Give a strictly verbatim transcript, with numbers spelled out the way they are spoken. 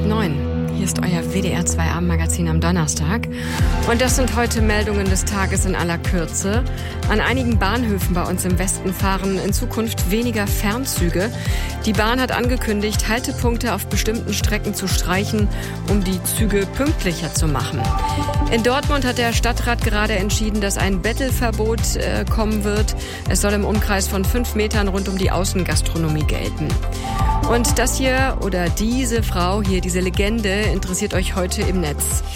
neun. Hier ist euer W D R zwei Abendmagazin am Donnerstag. Und das sind heute Meldungen des Tages in aller Kürze. An einigen Bahnhöfen bei uns im Westen fahren in Zukunft weniger Fernzüge. Die Bahn hat angekündigt, Haltepunkte auf bestimmten Strecken zu streichen, um die Züge pünktlicher zu machen. In Dortmund hat der Stadtrat gerade entschieden, dass ein Bettelverbot äh, kommen wird. Es soll im Umkreis von fünf Metern rund um die Außengastronomie gelten. Und das hier oder diese Frau hier, diese Legende, interessiert euch heute im Netz.